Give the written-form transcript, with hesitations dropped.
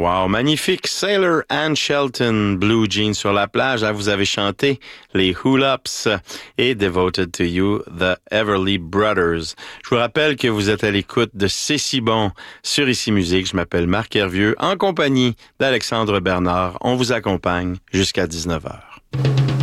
Wow, magnifique. Sailor Ann Shelton, Blue Jeans sur la plage. Là, vous avez chanté les Hula-Ups et Devoted to You, The Everly Brothers. Je vous rappelle que vous êtes à l'écoute de C'est si bon sur Ici Musique. Je m'appelle Marc Hervieux, en compagnie d'Alexandre Bernard. On vous accompagne jusqu'à 19h.